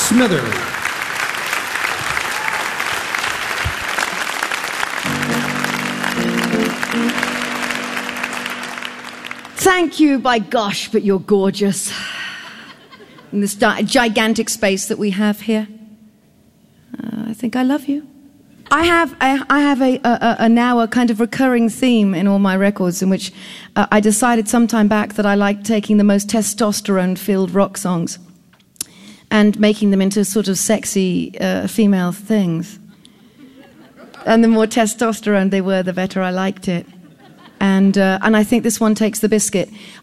Smither. Thank you, by gosh, but you're gorgeous. In this gigantic space that we have here. I think I love you. I have a now a kind of recurring theme in all my records in which I decided some time back that I like taking the most testosterone-filled rock songs and making them into sort of sexy female things. And the more testosterone they were, the better I liked it. And I think this one takes the biscuit.